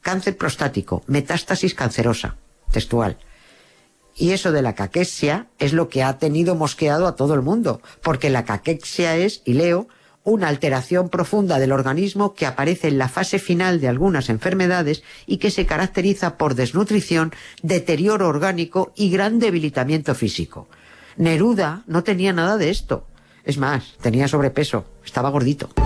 cáncer prostático, metástasis cancerosa, textual. Y eso de la caquexia es lo que ha tenido mosqueado a todo el mundo, porque la caquexia es, y leo, una alteración profunda del organismo que aparece en la fase final de algunas enfermedades y que se caracteriza por desnutrición, deterioro orgánico y gran debilitamiento físico. Neruda no tenía nada de esto. Es más, tenía sobrepeso, estaba gordito.